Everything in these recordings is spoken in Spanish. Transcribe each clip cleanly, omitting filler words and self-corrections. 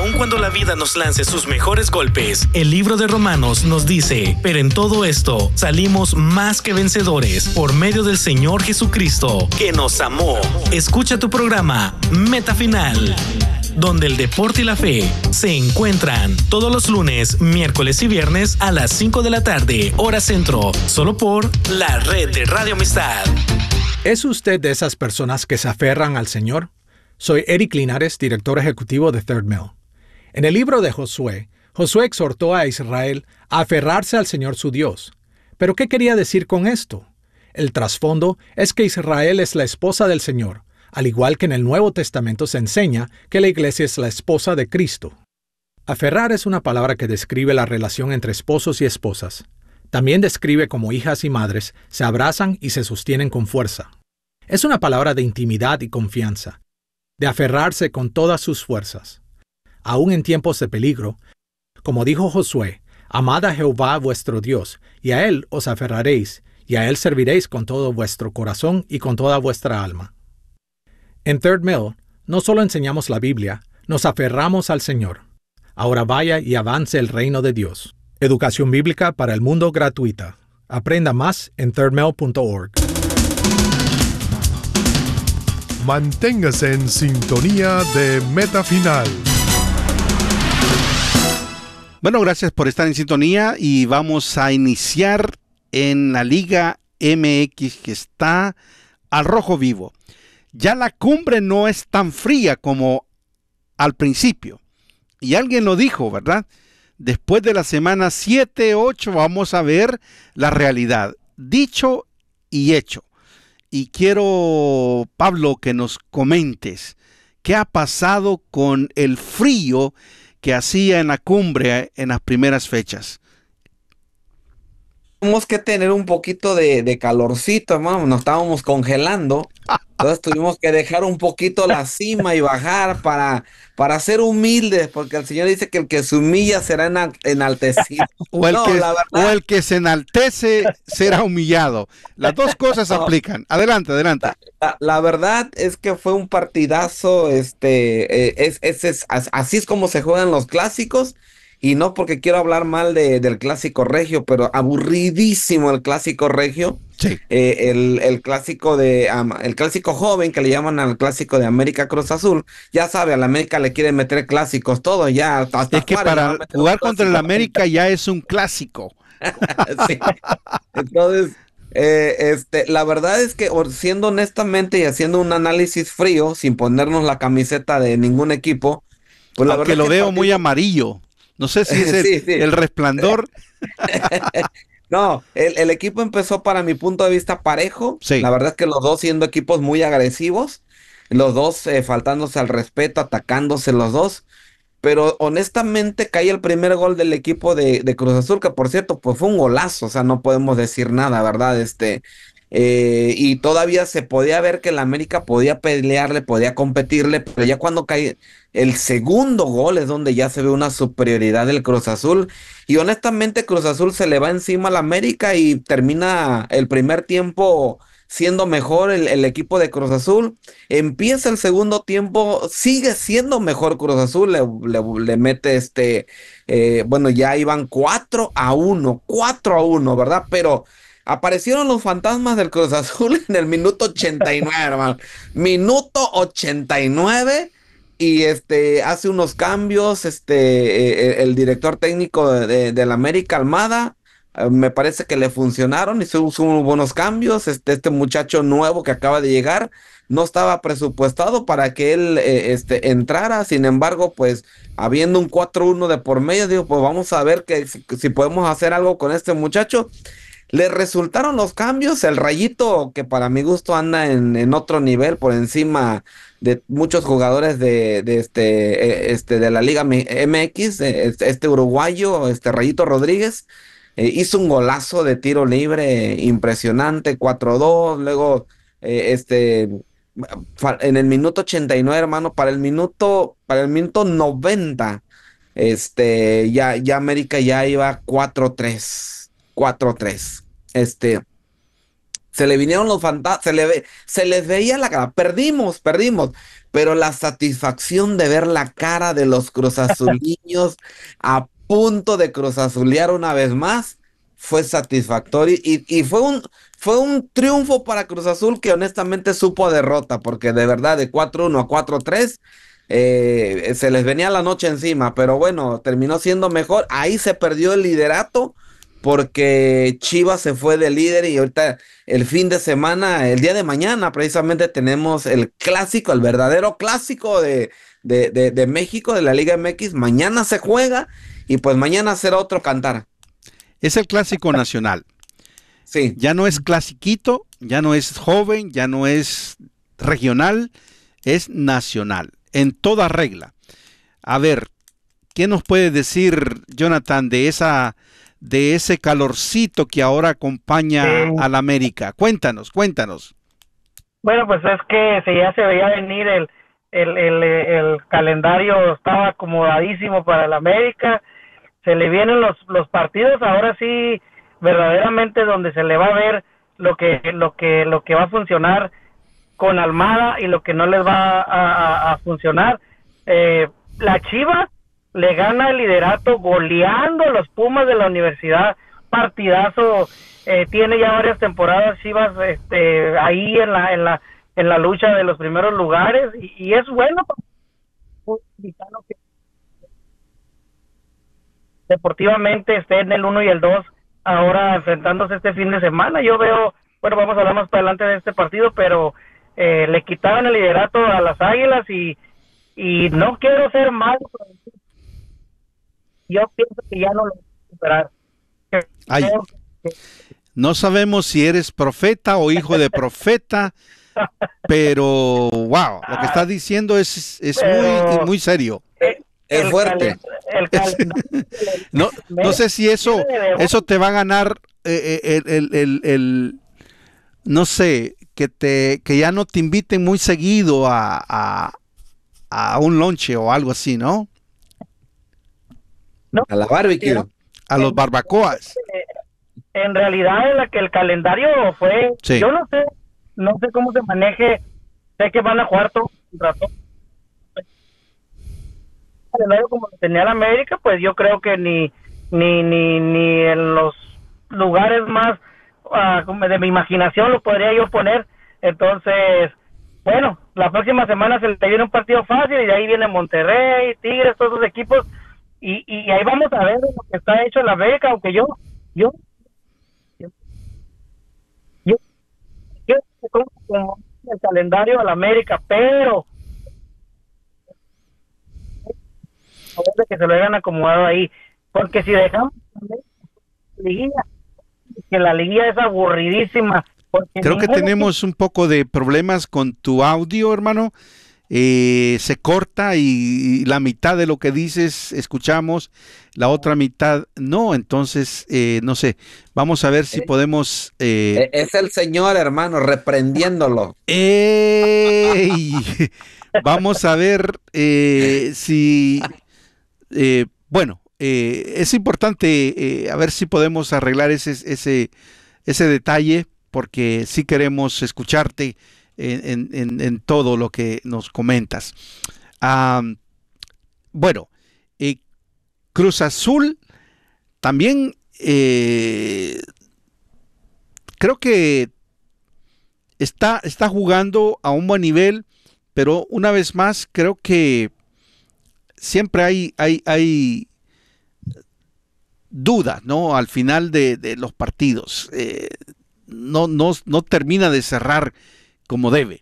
Aun cuando la vida nos lance sus mejores golpes, el libro de Romanos nos dice: pero en todo esto salimos más que vencedores por medio del Señor Jesucristo, que nos amó. Escucha tu programa Meta Final, donde el deporte y la fe se encuentran todos los lunes, miércoles y viernes a las 5 de la tarde, hora centro, solo por la red de Radio Amistad. ¿Es usted de esas personas que se aferran al Señor? Soy Eric Linares, director ejecutivo de Third Mill. En el libro de Josué, Josué exhortó a Israel a aferrarse al Señor su Dios. ¿Pero qué quería decir con esto? El trasfondo es que Israel es la esposa del Señor, al igual que en el Nuevo Testamento se enseña que la iglesia es la esposa de Cristo. Aferrar es una palabra que describe la relación entre esposos y esposas. También describe cómo hijas y madres se abrazan y se sostienen con fuerza. Es una palabra de intimidad y confianza, de aferrarse con todas sus fuerzas. Aún en tiempos de peligro, como dijo Josué, amad a Jehová vuestro Dios, y a Él os aferraréis, y a Él serviréis con todo vuestro corazón y con toda vuestra alma. En Third Mill, no solo enseñamos la Biblia, nos aferramos al Señor. Ahora vaya y avance el reino de Dios. Educación bíblica para el mundo gratuita. Aprenda más en thirdmill.org. Manténgase en sintonía de Meta Final. Bueno, gracias por estar en sintonía y vamos a iniciar en la Liga MX, que está al rojo vivo. Ya la cumbre no es tan fría como al principio. Y alguien lo dijo, ¿verdad? Después de la semana 7, 8 vamos a ver la realidad. Dicho y hecho. Y quiero, Pablo, que nos comentes qué ha pasado con el frío que hacía en la cumbre en las primeras fechas. Tuvimos que tener un poquito de calorcito, hermano. Nos estábamos congelando. Entonces tuvimos que dejar un poquito la cima y bajar para ser humildes, porque el Señor dice que el que se humilla será enaltecido. O el que se enaltece será humillado. Las dos cosas aplican. Adelante. La verdad es que fue un partidazo. Así es como se juegan los clásicos. Y no porque quiero hablar mal del clásico regio, pero aburridísimo el clásico regio. Sí. El clásico el clásico joven, que le llaman al clásico de América Cruz Azul. Ya sabe, a la América le quieren meter clásicos todo ya. Hasta es que para jugar contra el América ya es un clásico. Sí. Entonces, la verdad es que, siendo honestamente y haciendo un análisis frío, sin ponernos la camiseta de ningún equipo, pues la aunque verdad lo veo muy amarillo. No sé si es el resplandor. No, el equipo empezó, para mi punto de vista, parejo. Sí. La verdad es que los dos siendo equipos muy agresivos, los dos faltándose al respeto, atacándose los dos. Pero honestamente cae el primer gol del equipo de Cruz Azul, que por cierto, pues fue un golazo, o sea, no podemos decir nada, ¿verdad? Y todavía se podía ver que el América podía pelearle, podía competirle, pero ya cuando cae el segundo gol es donde ya se ve una superioridad del Cruz Azul. Y honestamente Cruz Azul se le va encima al América y termina el primer tiempo siendo mejor el equipo de Cruz Azul. Empieza el segundo tiempo, sigue siendo mejor Cruz Azul, le mete bueno, ya iban 4-1, ¿verdad? Pero aparecieron los fantasmas del Cruz Azul en el minuto 89, hermano. Minuto 89. Y hace unos cambios, el director técnico de la América, Almada, me parece que le funcionaron, hizo buenos cambios. Este muchacho nuevo que acaba de llegar no estaba presupuestado para que él entrara. Sin embargo, pues habiendo un 4-1 de por medio, digo, pues vamos a ver si podemos hacer algo con este muchacho. Le resultaron los cambios. El Rayito, que para mi gusto anda en otro nivel, por encima de muchos jugadores de la Liga MX, uruguayo, Rayito Rodríguez, hizo un golazo de tiro libre impresionante, 4-2. Luego, en el minuto 89, hermano, para el minuto 90, ya América ya iba 4-3. Se le vinieron los fantasmas, se les veía la cara, perdimos, pero la satisfacción de ver la cara de los cruzazuliños a punto de cruzazulear una vez más fue satisfactorio y fue un triunfo para Cruz Azul que honestamente supo a derrota, porque de verdad de 4-1 a 4-3 se les venía la noche encima, pero bueno, terminó siendo mejor. Ahí se perdió el liderato porque Chivas se fue de líder y ahorita el fin de semana, el día de mañana precisamente tenemos el clásico, el verdadero clásico de México, de la Liga MX. Mañana se juega y pues mañana será otro cantar. Es el clásico nacional. Sí. Ya no es clasiquito, ya no es joven, ya no es regional, es nacional, en toda regla. A ver, ¿qué nos puede decir, Jonathan, de ese calorcito que ahora acompaña a la América? Cuéntanos. Bueno, pues es que ya se veía venir el calendario, estaba acomodadísimo para el América. Se le vienen los partidos, ahora sí, verdaderamente donde se le va a ver lo que va a funcionar con Almada y lo que no les va a funcionar. La Chivas le gana el liderato goleando a los Pumas de la Universidad, partidazo, tiene ya varias temporadas Chivas ahí en la lucha de los primeros lugares y es bueno para un mexicano que deportivamente esté en el 1 y el 2 ahora enfrentándose este fin de semana. Yo veo, bueno, vamos a hablar más para adelante de este partido, pero le quitaron el liderato a las Águilas y no quiero ser malo, pero yo pienso que ya no lo voy a superar. Ay, no sabemos si eres profeta o hijo de profeta, pero wow, lo que estás diciendo es muy serio. Es fuerte. No sé si eso te va a ganar no sé, que ya no te inviten muy seguido a un lonche o algo así, ¿no? A la barbecue. A los barbacoas. En realidad en la que el calendario fue, sí. Yo no sé cómo se maneje, sé que van a jugar todo el rato. Como lo tenía la América, pues yo creo que ni en los lugares más de mi imaginación lo podría yo poner. Entonces, bueno, la próxima semana se le viene un partido fácil y de ahí viene Monterrey, Tigres, todos esos equipos y ahí vamos a ver lo que está hecho en la América, aunque yo como el calendario a la América, pero de que se lo hayan acomodado ahí, porque si dejamos que la liguilla es aburridísima. Creo que tenemos un poco de problemas con tu audio, hermano. Se corta y la mitad de lo que dices escuchamos, la otra mitad no, entonces no sé, vamos a ver si podemos... Es el Señor, hermano, reprendiéndolo. Vamos a ver si... bueno, es importante a ver si podemos arreglar ese detalle, porque sí queremos escucharte en todo lo que nos comentas. Bueno, Cruz Azul también creo que está jugando a un buen nivel, pero una vez más creo que siempre hay dudas, ¿no? Al final de los partidos. No termina de cerrar como debe.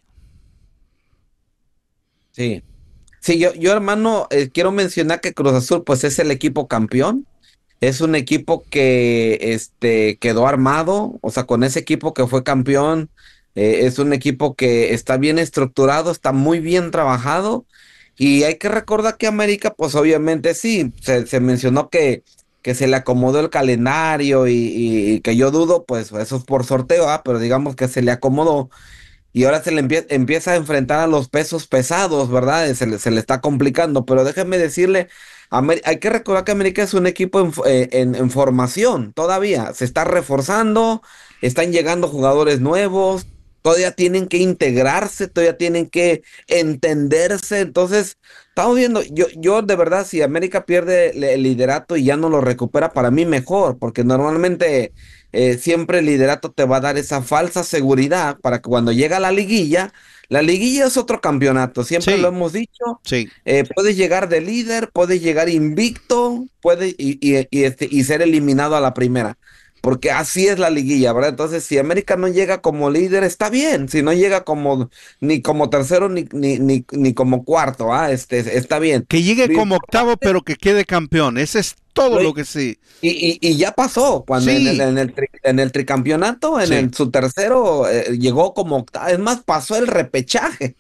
Sí. Sí, yo hermano, quiero mencionar que Cruz Azul pues es el equipo campeón. Es un equipo que quedó armado, o sea, con ese equipo que fue campeón, es un equipo que está bien estructurado, está muy bien trabajado. Y hay que recordar que América, pues obviamente sí, se mencionó que se le acomodó el calendario y que yo dudo, pues eso es por sorteo, pero digamos que se le acomodó y ahora se le empieza a enfrentar a los pesos pesados, ¿verdad? Se le está complicando, pero déjenme decirle, hay que recordar que América es un equipo en formación todavía, se está reforzando, están llegando jugadores nuevos, todavía tienen que integrarse, todavía tienen que entenderse. Entonces, estamos viendo, yo de verdad, si América pierde el liderato y ya no lo recupera, para mí mejor, porque normalmente siempre el liderato te va a dar esa falsa seguridad para que cuando llega la liguilla es otro campeonato, siempre Sí. lo hemos dicho. Sí. Puedes llegar de líder, puedes llegar invicto, puedes y ser eliminado a la primera. Porque así es la liguilla, ¿verdad? Entonces, si América no llega como líder, está bien. Si no llega ni como tercero ni como cuarto, está bien. Que llegue Lo como octavo, importante- pero que quede campeón. Ese es todo Lo- lo que sí. y ya pasó, cuando Sí. en el tricampeonato, Sí. su tercero, llegó como octavo. Es más, pasó el repechaje.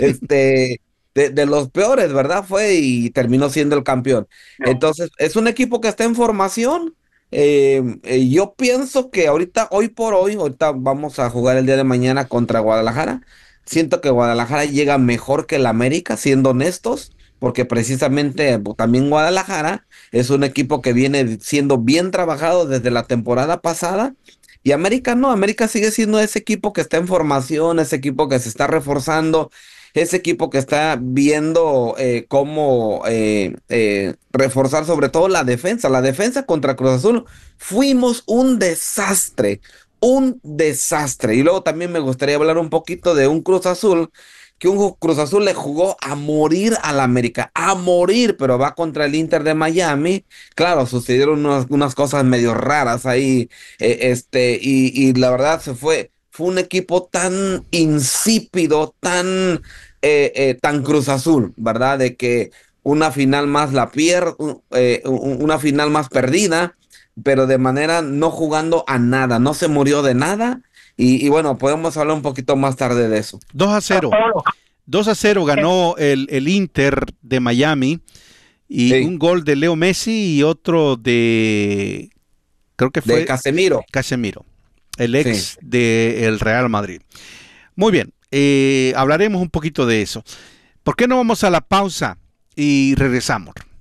De los peores, ¿verdad? Fue y terminó siendo el campeón. Entonces, es un equipo que está en formación. Yo pienso que ahorita vamos a jugar el día de mañana contra Guadalajara. Siento que Guadalajara llega mejor que el América, siendo honestos, porque precisamente también Guadalajara es un equipo que viene siendo bien trabajado desde la temporada pasada. Y América no, América sigue siendo ese equipo que está en formación, ese equipo que se está reforzando, ese equipo que está viendo cómo reforzar sobre todo la defensa. La defensa contra Cruz Azul fuimos un desastre, un desastre. Y luego también me gustaría hablar un poquito de un Cruz Azul, que un Cruz Azul le jugó a morir al América, a morir, pero va contra el Inter de Miami. Claro, sucedieron unas cosas medio raras ahí, y la verdad fue un equipo tan insípido, tan Cruz Azul, ¿verdad? De que una final más una final más perdida, pero de manera no jugando a nada, no se murió de nada. Y bueno, podemos hablar un poquito más tarde de eso. 2-0. Pablo, 2-0 ganó el Inter de Miami y Sí. un gol de Leo Messi y otro creo que fue De Casemiro. Casemiro, el ex del Real Madrid. Muy bien, hablaremos un poquito de eso. ¿Por qué no vamos a la pausa y regresamos?